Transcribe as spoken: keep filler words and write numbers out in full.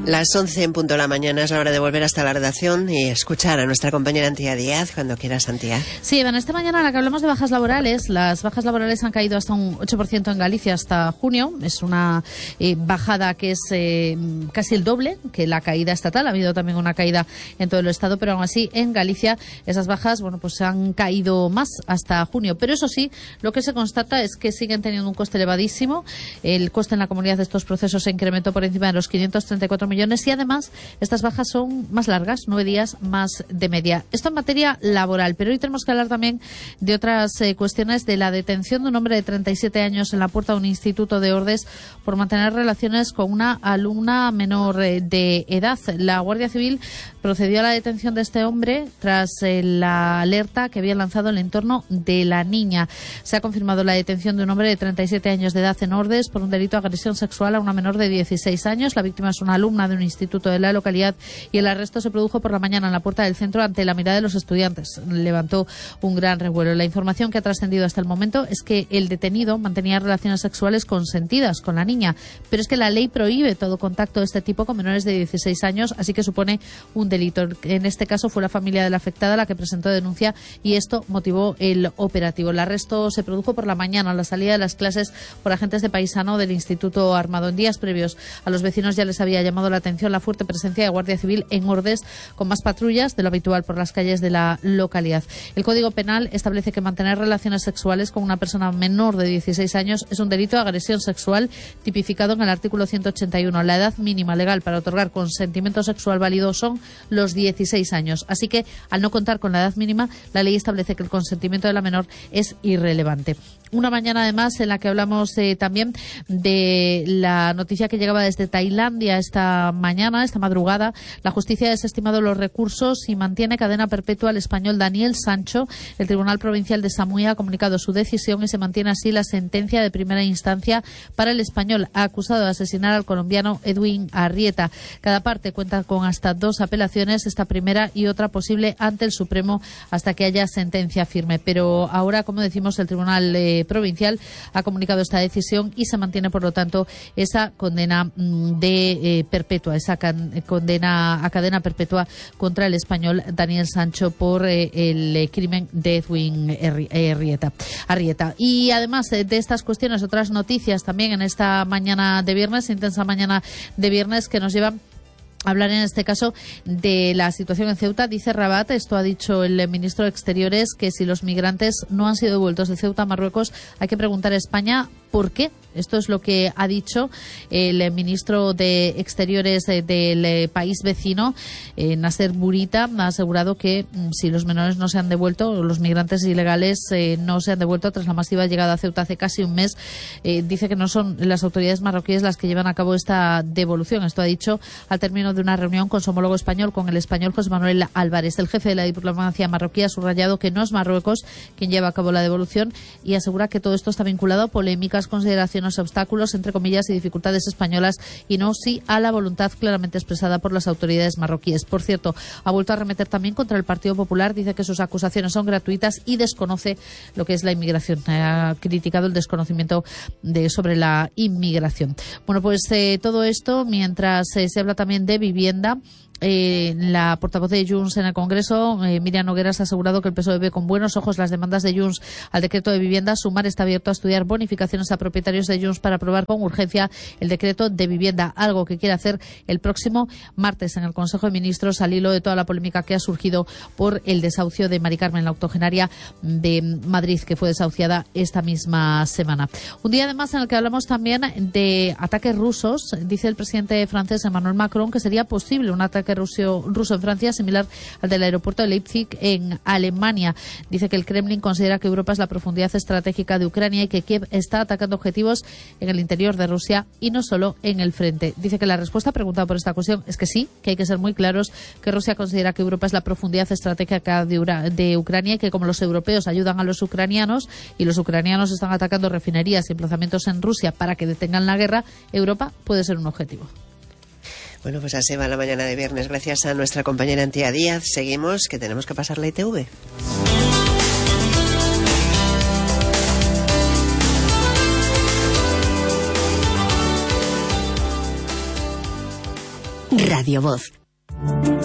Las once en punto de la mañana es la hora de volver hasta la redacción y escuchar a nuestra compañera Antía Díaz cuando quieras, Antía. Sí, bueno, esta mañana en la que hablamos de bajas laborales, las bajas laborales han caído hasta un ocho por ciento en Galicia hasta junio. Es una eh, bajada que es eh, casi el doble que la caída estatal. Ha habido también una caída en todo el estado, pero aún así en Galicia esas bajas, bueno, pues han caído más hasta junio. Pero eso sí, lo que se constata es que siguen teniendo un coste elevadísimo. El coste en la comunidad de estos procesos se incrementó por encima de los quinientos treinta y cuatro millones. Y además estas bajas son más largas, nueve días más de media. Esto en materia laboral, pero hoy tenemos que hablar también de otras eh, cuestiones, de la detención de un hombre de treinta y siete años en la puerta de un instituto de Ordes por mantener relaciones con una alumna menor eh, de edad. La Guardia Civil procedió a la detención de este hombre tras eh, la alerta que había lanzado el entorno de la niña. Se ha confirmado la detención de un hombre de treinta y siete años de edad en Ordes por un delito de agresión sexual a una menor de dieciséis años. La víctima es una alumna de un instituto de la localidad y el arresto se produjo por la mañana en la puerta del centro ante la mirada de los estudiantes. Levantó un gran revuelo. La información que ha trascendido hasta el momento es que el detenido mantenía relaciones sexuales consentidas con la niña, pero es que la ley prohíbe todo contacto de este tipo con menores de dieciséis años, así que supone un delito. En este caso fue la familia de la afectada la que presentó denuncia y esto motivó el operativo. El arresto se produjo por la mañana a la salida de las clases por agentes de paisano del Instituto Armado. En días previos a los vecinos ya les había llamado la atención la fuerte presencia de Guardia Civil en Ordes, con más patrullas de lo habitual por las calles de la localidad. El Código Penal establece que mantener relaciones sexuales con una persona menor de dieciséis años es un delito de agresión sexual tipificado en el artículo ciento ochenta y uno. La edad mínima legal para otorgar consentimiento sexual válido son los dieciséis años. Así que, al no contar con la edad mínima, la ley establece que el consentimiento de la menor es irrelevante. Una mañana, además, en la que hablamos eh, también de la noticia que llegaba desde Tailandia esta mañana, esta madrugada. La justicia ha desestimado los recursos y mantiene cadena perpetua al español Daniel Sancho. El Tribunal Provincial de Samui ha comunicado su decisión y se mantiene así la sentencia de primera instancia para el español acusado de asesinar al colombiano Edwin Arrieta. Cada parte cuenta con hasta dos apelaciones, esta primera y otra posible ante el Supremo hasta que haya sentencia firme. Pero ahora, como decimos, el Tribunal eh, Provincial ha comunicado esta decisión y se mantiene, por lo tanto, esa condena de eh, perpetua, esa can, condena a cadena perpetua contra el español Daniel Sancho por eh, el eh, crimen de Edwin Arrieta. Arrieta. Y además eh, de estas cuestiones, otras noticias también en esta mañana de viernes, intensa mañana de viernes, que nos llevan hablar en este caso de la situación en Ceuta. Dice Rabat, esto ha dicho el ministro de Exteriores, que si los migrantes no han sido devueltos de Ceuta a Marruecos, hay que preguntar a España por qué. Esto es lo que ha dicho el ministro de Exteriores del país vecino, eh, Nasser Bourita. Ha asegurado que mm, si los menores no se han devuelto, los migrantes ilegales eh, no se han devuelto tras la masiva llegada a Ceuta hace casi un mes. Eh, dice que no son las autoridades marroquíes las que llevan a cabo esta devolución. Esto ha dicho al término de una reunión con su homólogo español, con el español José Manuel Álvarez. El jefe de la diplomacia marroquí ha subrayado que no es Marruecos quien lleva a cabo la devolución y asegura que todo esto está vinculado a polémicas, consideraciones, obstáculos, entre comillas, y dificultades españolas y no sí a la voluntad claramente expresada por las autoridades marroquíes. Por cierto, ha vuelto a arremeter también contra el Partido Popular. Dice que sus acusaciones son gratuitas y desconoce lo que es la inmigración. Ha criticado el desconocimiento de, sobre la inmigración. Bueno, pues eh, todo esto mientras eh, se habla también de vivienda. Eh, la portavoz de Junts en el Congreso, eh, Miriam Nogueras, ha asegurado que el P S O E ve con buenos ojos las demandas de Junts al decreto de vivienda. Sumar está abierto a estudiar bonificaciones a propietarios de Junts para aprobar con urgencia el decreto de vivienda, algo que quiere hacer el próximo martes en el Consejo de Ministros, al hilo de toda la polémica que ha surgido por el desahucio de Mari Carmen, la octogenaria de Madrid, que fue desahuciada esta misma semana. Un día además en el que hablamos también de ataques rusos. Dice el presidente francés Emmanuel Macron que sería posible un ataque ruso, ruso en Francia similar al del aeropuerto de Leipzig en Alemania. Dice que el Kremlin considera que Europa es la profundidad estratégica de Ucrania y que Kiev está atacando objetivos en el interior de Rusia y no solo en el frente. Dice que la respuesta preguntada por esta cuestión es que sí, que hay que ser muy claros, que Rusia considera que Europa es la profundidad estratégica de, Ura, de Ucrania y que como los europeos ayudan a los ucranianos y los ucranianos están atacando refinerías y emplazamientos en Rusia para que detengan la guerra, Europa puede ser un objetivo. Bueno, pues así va la mañana de viernes. Gracias a nuestra compañera Antía Díaz. Seguimos, que tenemos que pasar la I T V. Radio Voz.